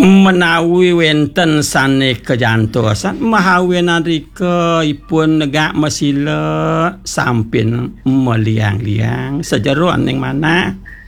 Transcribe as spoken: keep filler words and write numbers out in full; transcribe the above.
menawi wenten sane kejantosan mahawi nalika ipun negak mesila sampin meliang-liang sejero ning mana